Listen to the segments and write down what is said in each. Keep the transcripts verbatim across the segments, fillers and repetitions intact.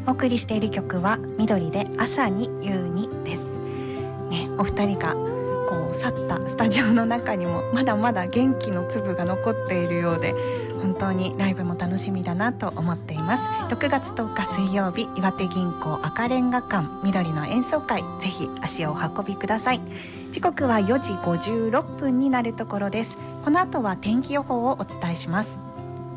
お送りしている曲は緑で朝に夕にです、ね、お二人がこう去ったスタジオの中にもまだまだ元気の粒が残っているようで、本当にライブも楽しみだなと思っています。ろくがつとおか水曜日、岩手銀行赤レンガ館緑の演奏会、ぜひ足をお運びください。時刻はよじごじゅうろっぷんになるところです。この後は天気予報をお伝えします。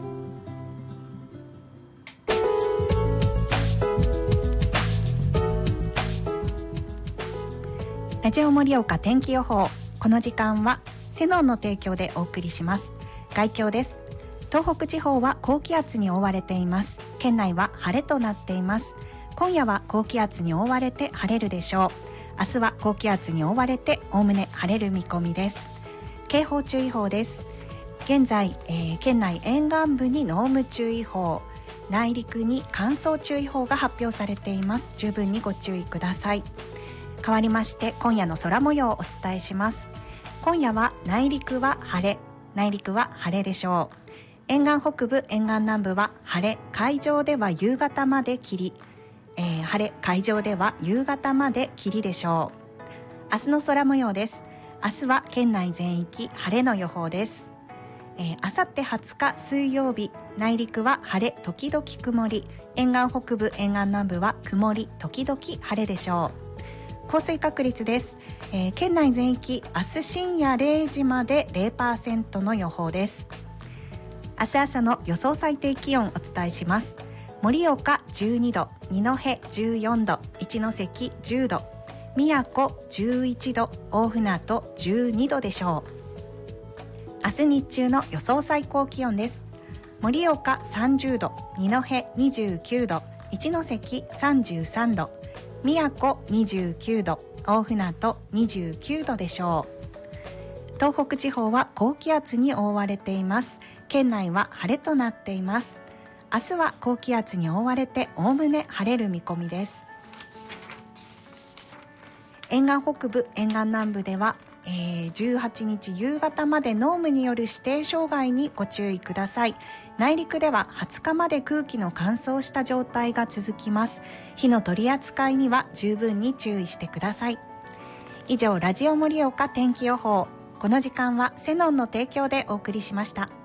ラジオ盛岡天気予報、この時間はセノンの提供でお送りします。概況です。東北地方は高気圧に覆われています。県内は晴れとなっています。今夜は高気圧に覆われて晴れるでしょう。明日は高気圧に覆われておおむね晴れる見込みです。警報注意報です。現在、えー、県内沿岸部に濃霧注意報、内陸に乾燥注意報が発表されています。十分にご注意ください。変わりまして今夜の空模様をお伝えします。今夜は内陸は晴れ、内陸は晴れでしょう。沿岸北部、沿岸南部は晴れ、海上では夕方まで霧、えー、晴れ、海上では夕方まで霧でしょう。明日の空模様です。明日は県内全域晴れの予報です。えー、あさってはつか水曜日、内陸は晴れ時々曇り、沿岸北部、沿岸南部は曇り時々晴れでしょう。降水確率です。えー、県内全域明日深夜れいじまで ゼロパーセント の予報です。明日朝の予想最低気温お伝えします。盛岡じゅうにど、二戸じゅうよんど、一関じゅうど、宮古じゅういちど、大船渡じゅうにどでしょう。明日日中の予想最高気温です。盛岡さんじゅうど、二戸にじゅうきゅうど、一関さんじゅうさんど、宮古にじゅうきゅうど、大船渡にじゅうきゅうどでしょう。東北地方は高気圧に覆われています。県内は晴れとなっています。明日は高気圧に覆われておおむね晴れる見込みです。沿岸北部、沿岸南部では、えー、じゅうはちにち夕方まで濃霧による指定障害にご注意ください。内陸でははつかまで空気の乾燥した状態が続きます。火の取り扱いには十分に注意してください。以上、ラジオ盛岡天気予報。この時間はセノンの提供でお送りしました。